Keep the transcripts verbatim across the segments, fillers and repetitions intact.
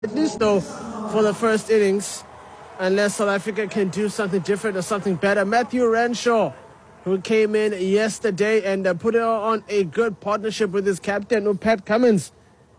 At least though, for the first innings, unless South Africa can do something different or something better. Matthew Renshaw, who came in yesterday and uh, put on a good partnership with his captain, Pat Cummins.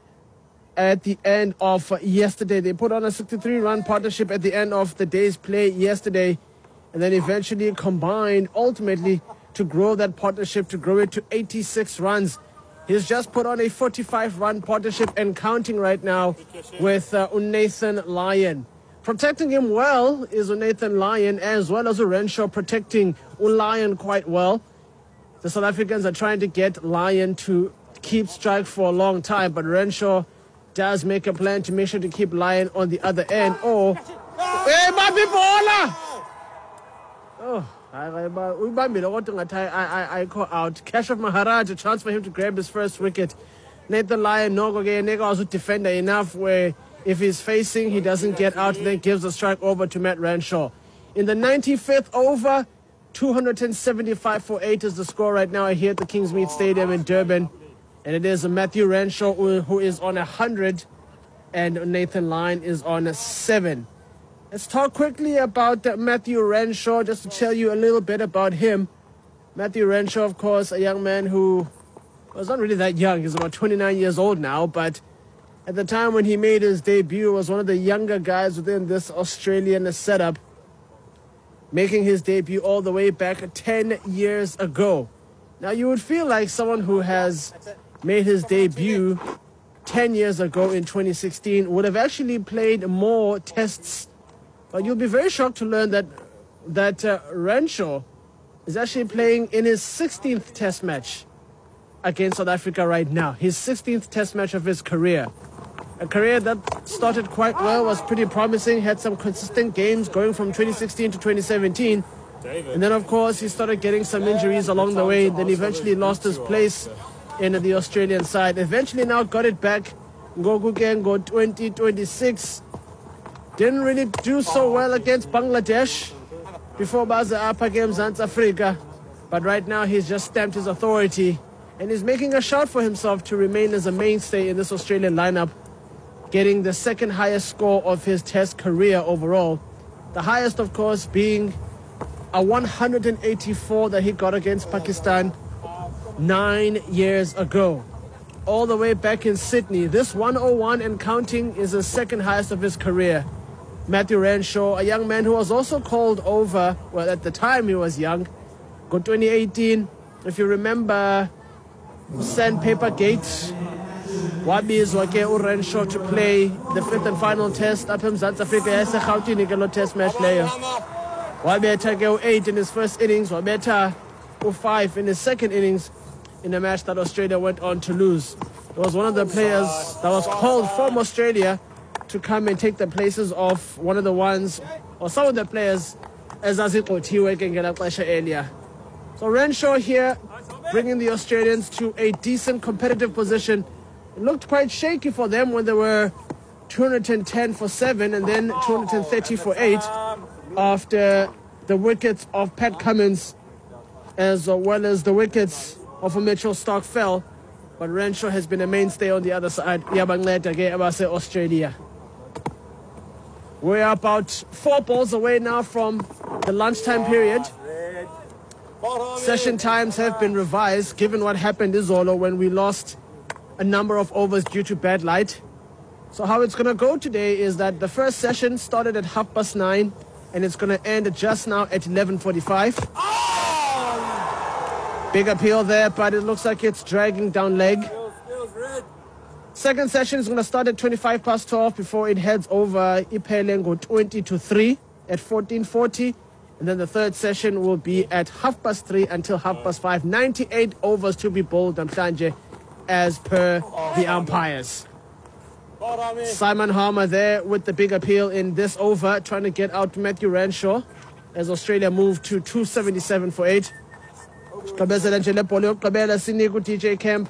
At the end of uh, yesterday, they put on a sixty-three run partnership at the end of the day's play yesterday, and then eventually combined ultimately to grow that partnership, to grow it to eighty-six runs. He's just put on a forty-five run partnership and counting right now with uh, Nathan Lyon. Protecting him well is Nathan Lyon, as well as Renshaw protecting Lyon quite well. The South Africans are trying to get Lyon to keep strike for a long time, but Renshaw does make a plan to make sure to keep Lyon on the other end. Or, hey, my people! Oh, I, I, I, I call out. Keshav Maharaj, a chance for him to grab his first wicket. Nathan Lyon, no, also defender enough where if he's facing, he doesn't get out, then gives the strike over to Matt Renshaw. In the ninety-fifth over, two hundred seventy-five for eight is the score right now here at the Kingsmead Stadium in Durban. And it is Matthew Renshaw who is on one hundred and Nathan Lyon is on seven. Let's talk quickly about uh, Matthew Renshaw, just to tell you a little bit about him. Matthew Renshaw, of course, a young man who was not really that young. He's about twenty-nine years old now, but at the time when he made his debut, was one of the younger guys within this Australian setup, making his debut all the way back ten years ago. Now, you would feel like someone who has made his debut ten years ago in twenty sixteen would have actually played more tests. But you'll be very shocked to learn that that uh, Renshaw is actually playing in his sixteenth test match against South Africa right now. His sixteenth test match of his career. A career that started quite well, was pretty promising, had some consistent games going from twenty sixteen to twenty seventeen. And then, of course, he started getting some injuries along the way, then eventually lost his place in the Australian side. Eventually now got it back. Ngoku go twenty twenty-six. Didn't really do so well against Bangladesh before Baza up against South Africa. But right now he's just stamped his authority and he's making a shot for himself to remain as a mainstay in this Australian lineup, getting the second highest score of his test career overall. The highest, of course, being a one hundred eighty-four that he got against Pakistan nine years ago. All the way back in Sydney. This one oh one and counting is the second highest of his career. Matthew Renshaw, a young man who was also called over, well, at the time he was young, got twenty eighteen. If you remember Sandpaper Gate, wabizwa ke uRenshaw to play the fifth and final test up in South Africa yaseGauteng ke lo test match leyo. Wabetha ke u-eight in his first innings, wabetha u-five in his second innings in a match that Australia went on to lose. It was one of the players that was called from Australia to come and take the places of one of the ones, or some of the players, as Azigqothiwe ke ngela xesha earlier. So Renshaw here, bringing the Australians to a decent competitive position. It looked quite shaky for them when they were two hundred ten for seven and then two hundred thirty for eight after the wickets of Pat Cummins as well as the wickets of Mitchell Starc fell. But Renshaw has been a mainstay on the other side. Yabanceda ke abase Australia. We're about four balls away now from the lunchtime period. Session times have been revised given what happened in Zolo when we lost a number of overs due to bad light. So how it's going to go today is that the first session started at half past nine and it's going to end just now at eleven forty-five. Big appeal there, but it looks like it's dragging down leg. Second session is going to start at twenty-five past twelve before it heads over Ipelengo twenty to three at fourteen forty. And then the third session will be at half past three until half past five. ninety-eight overs to be bowled namhlanje as per the umpires. Simon Harmer there with the big appeal in this over, trying to get out Matthew Renshaw as Australia move to two seventy-seven for eight. D J Camp.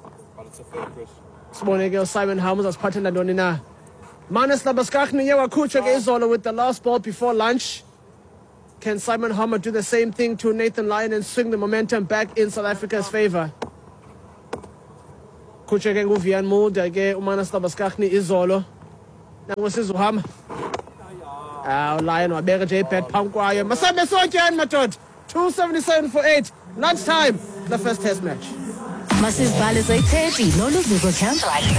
Simon Harmer as partner Donina. Manas Labaskachni Yawakucha Izolo with the last ball before lunch. Can Simon Harmer do the same thing to Nathan Lyon and swing the momentum back in South Africa's favor? Kucheke nguVian Mulder ke uManas Labaskachni Izolo. nangu sizuhamba awu Lion wabeka nje ibet phambi kwayo masambe sotyeni madoda two seventy-seven for eight lunchtime the first test match Masivale Zoe thirty, Lolo Vivo Camp.